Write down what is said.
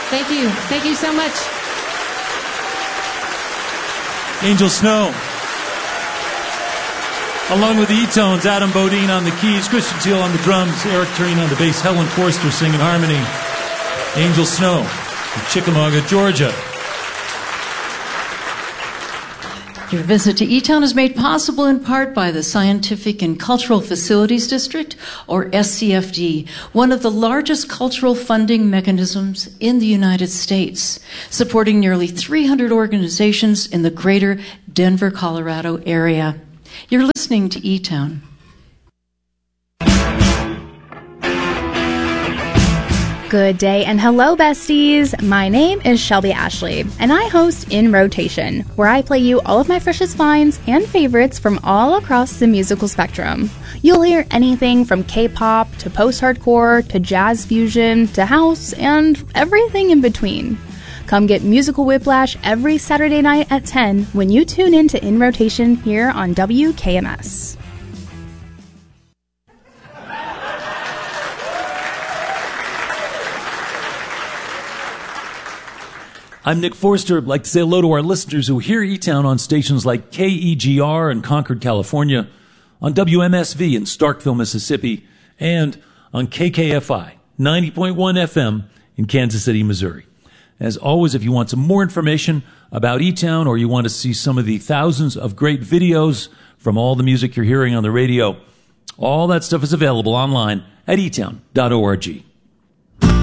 Thank you. Thank you so much. Angel Snow. Along with the E-Tones, Adam Bodine on the keys, Christian Teal on the drums, Eric Tureen on the bass, Helen Forster singing harmony. Angel Snow from Chickamauga, Georgia. Your visit to E-Town is made possible in part by the Scientific and Cultural Facilities District, or SCFD, one of the largest cultural funding mechanisms in the United States, supporting nearly 300 organizations in the greater Denver, Colorado area. You're listening to E-Town. Good day and hello, besties! My name is Shelby Ashley, and I host In Rotation, where I play you all of my freshest finds and favorites from all across the musical spectrum. You'll hear anything from K-pop to post-hardcore to jazz fusion to house and everything in between. Come get musical whiplash every Saturday night at 10 when you tune in to In Rotation here on WKMS. I'm Nick Forster. I'd like to say hello to our listeners who hear E-Town on stations like KEGR in Concord, California, on WMSV in Starkville, Mississippi, and on KKFI 90.1 FM in Kansas City, Missouri. As always, if you want some more information about E-Town or you want to see some of the thousands of great videos from all the music you're hearing on the radio, all that stuff is available online at etown.org.